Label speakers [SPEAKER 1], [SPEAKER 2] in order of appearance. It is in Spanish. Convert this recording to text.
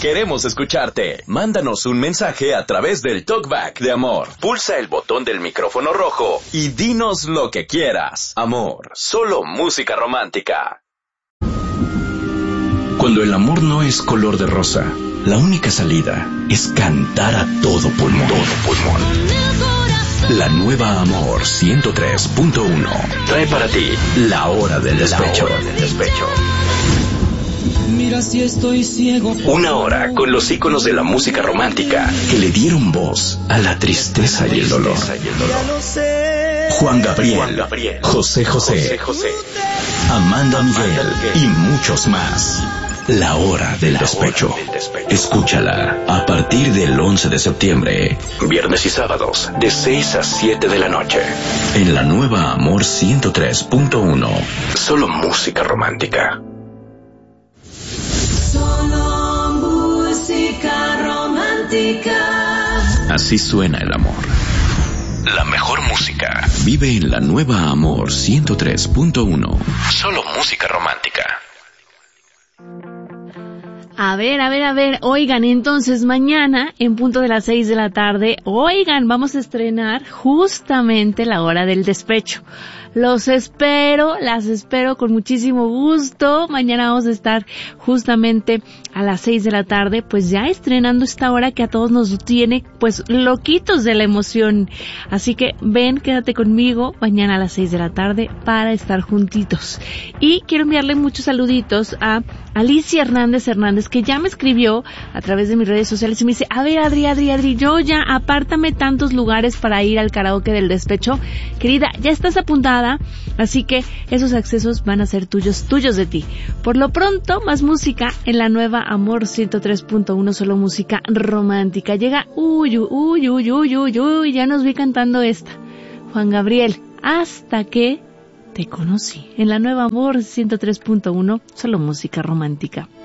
[SPEAKER 1] Queremos escucharte. Mándanos un mensaje a través del Talkback de Amor. Pulsa el botón del micrófono rojo y dinos lo que quieras. Amor, solo música romántica. Cuando el amor no es color de rosa, la única salida es cantar a todo pulmón. La nueva Amor 103.1 trae para ti La Hora del Despecho.
[SPEAKER 2] Mira si estoy ciego.
[SPEAKER 1] Una hora con los íconos de la música romántica que le dieron voz a la tristeza y el dolor. Juan Gabriel, José José, Amanda Miguel y muchos más. La Hora del Despecho. Escúchala a partir del 11 de septiembre. Viernes y sábados de 6 a 7 de la noche. En la nueva Amor 103.1. Solo música romántica.
[SPEAKER 2] Solo música romántica.
[SPEAKER 1] Así suena el amor. La mejor música vive en la nueva Amor 103.1. Solo música romántica.
[SPEAKER 3] A ver, oigan, entonces mañana, en punto de las 6 de la tarde, vamos a estrenar justamente La Hora del Despecho. Las espero con muchísimo gusto. Mañana vamos a estar justamente a las 6 de la tarde, pues ya estrenando esta hora que a todos nos tiene, pues, loquitos de la emoción. Así que ven, quédate conmigo mañana a las 6 de la tarde para estar juntitos. Y quiero enviarle muchos saluditos a Alicia Hernández, que ya me escribió a través de mis redes sociales y me dice, a ver, Adri, yo ya apártame tantos lugares para ir al karaoke del despecho. Querida, ya estás apuntada, así que esos accesos van a ser tuyos de ti. Por lo pronto, más música en la nueva Amor 103.1, solo música romántica. Llega, ya nos vi cantando esta. Juan Gabriel, Hasta que te conocí. En la nueva Amor 103.1, solo música romántica.